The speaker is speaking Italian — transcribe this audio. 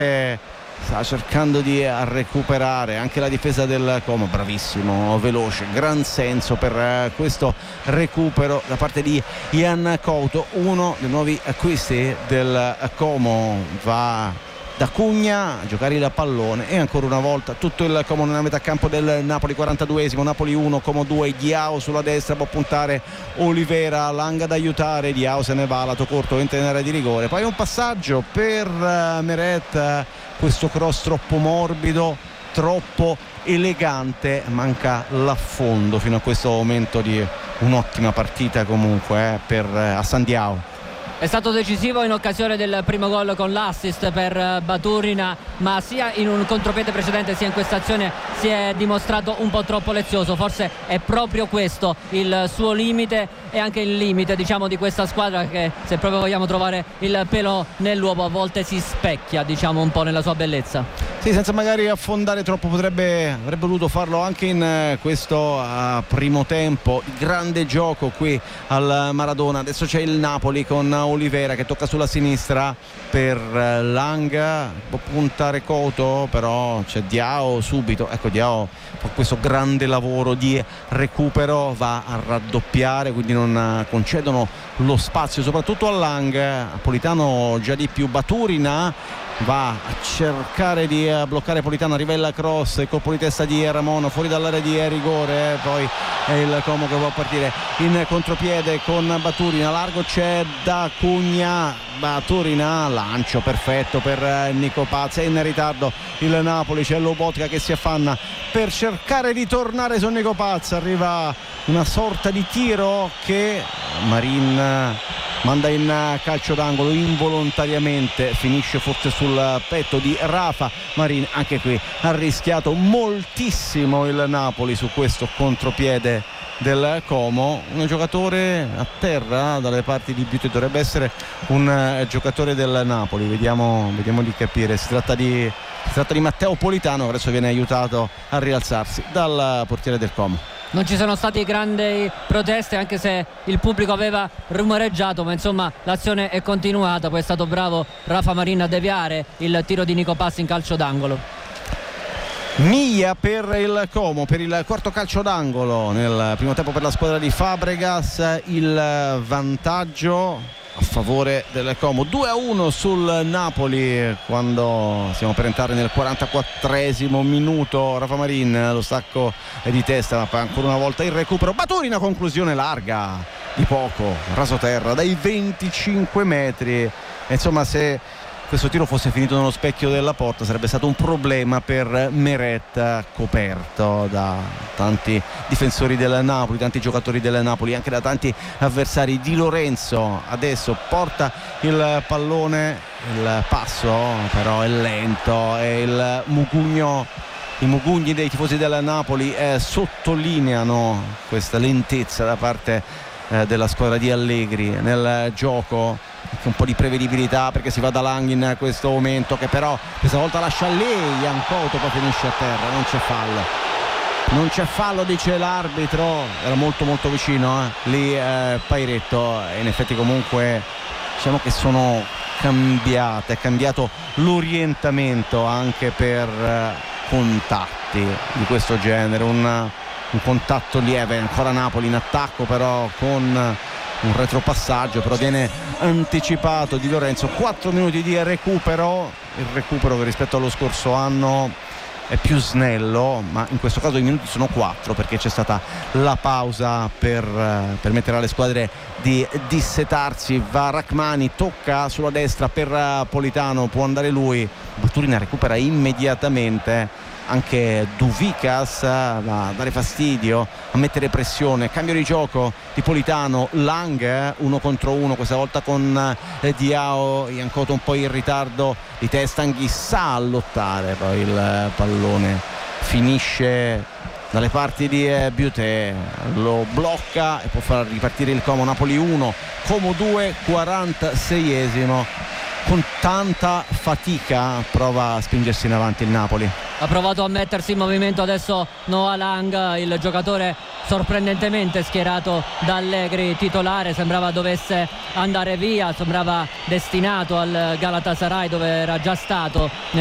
sta cercando di recuperare anche la difesa del Como, bravissimo, veloce, gran senso per questo recupero da parte di Ian Couto, uno dei nuovi acquisti del Como. Va da Cugna a giocare il pallone e ancora una volta tutto il Como nella metà campo del Napoli. 42esimo, Napoli 1 Como 2. Diao sulla destra, può puntare Olivera, Lang ad aiutare, Diao se ne va, lato corto, entra in area di rigore, poi un passaggio per Meret, questo cross troppo morbido, troppo elegante, manca l'affondo fino a questo momento di un'ottima partita comunque per Hassan Diao. È stato decisivo in occasione del primo gol con l'assist per Baturina, ma sia in un contropiede precedente sia in questa azione si è dimostrato un po' troppo lezioso. Forse è proprio questo il suo limite e anche il limite, diciamo, di questa squadra, che se proprio vogliamo trovare il pelo nell'uovo a volte si specchia, diciamo, un po' nella sua bellezza. Sì, senza magari affondare troppo, avrebbe voluto farlo anche in questo primo tempo. Grande gioco qui al Maradona. Adesso c'è il Napoli con Olivera che tocca sulla sinistra per Lang, può puntare Couto, però c'è Diao subito. Ecco, Diao fa questo grande lavoro di recupero, va a raddoppiare, quindi non concedono lo spazio soprattutto a Lang. Politano già di più, Baturina va a cercare di bloccare Politano, arriva il cross, il colpo di testa di Ramon fuori dall'area di rigore, poi è il Como che può partire in contropiede con Baturina, largo c'è da Cugna, Baturina, lancio perfetto per Nico Paz, è in ritardo il Napoli, c'è Lobotka che si affanna per cercare di tornare su Nico Paz, arriva una sorta di tiro che Marin manda in calcio d'angolo involontariamente, finisce forse sul petto di Rafa Marin. Anche qui ha rischiato moltissimo il Napoli su questo contropiede del Como, un giocatore a terra dalle parti di Beauty, dovrebbe essere un giocatore del Napoli, vediamo di capire. Si tratta di Matteo Politano, che adesso viene aiutato a rialzarsi dal portiere del Como. Non ci sono stati grandi proteste, anche se il pubblico aveva rumoreggiato, ma insomma l'azione è continuata. Poi è stato bravo Rafa Marin a deviare il tiro di Nico Paz in calcio d'angolo. Miglia per il Como, per il quarto calcio d'angolo nel primo tempo per la squadra di Fabregas, il vantaggio a favore del Como, 2-1 sul Napoli quando stiamo per entrare nel 44esimo minuto. Rafa Marin, lo stacco di testa, ma poi ancora una volta il recupero, Baturina, conclusione larga di poco, rasoterra dai 25 metri. E insomma, se questo tiro fosse finito nello specchio della porta sarebbe stato un problema per Meret, coperto da tanti difensori del Napoli, tanti giocatori del Napoli, anche da tanti avversari. Di Lorenzo adesso porta il pallone, il passo però è lento e i mugugni dei tifosi del Napoli sottolineano questa lentezza da parte della squadra di Allegri nel gioco, un po' di prevedibilità, perché si va da Lang in questo momento, che però questa volta lascia lei Ian Couto, poi finisce a terra. Non c'è fallo, dice l'arbitro, era molto molto vicino lì Pairetto, e in effetti comunque diciamo che sono cambiate, è cambiato l'orientamento anche per contatti di questo genere, un contatto lieve, ancora Napoli in attacco però con un retropassaggio, però viene anticipato Di Lorenzo. 4 minuti di recupero, il recupero che rispetto allo scorso anno è più snello, ma in questo caso i minuti sono 4 perché c'è stata la pausa per permettere alle squadre di dissetarsi. Va Rachmani, tocca sulla destra per Politano, può andare lui, Baturina recupera immediatamente. Anche Duvikas va a dare fastidio, a mettere pressione, cambio di gioco di Politano, Lang 1 contro 1 questa volta con Diao, Ian Couto un po' in ritardo di testa, Anghissà a lottare, poi il pallone finisce dalle parti di Beauté, lo blocca e può far ripartire il Como. Napoli 1 Como 2, 46esimo, con tanta fatica prova a spingersi in avanti il Napoli. Ha provato a mettersi in movimento adesso Noah Lang, il giocatore sorprendentemente schierato da Allegri titolare, sembrava dovesse andare via, sembrava destinato al Galatasaray dove era già stato